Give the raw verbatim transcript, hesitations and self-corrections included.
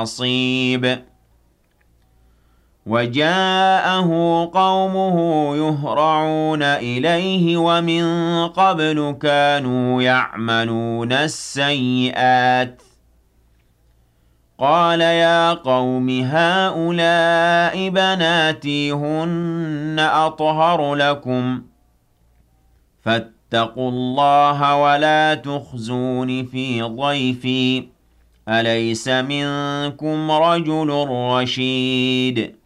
نصيب وجاءه قومه يهرعون إليه ومن قبل كانوا يعملون السيئات قال يا قوم هؤلاء بناتي هن أطهر لكم فاتقوا الله ولا تخزون في ضيفي أليس منكم رجل رشيد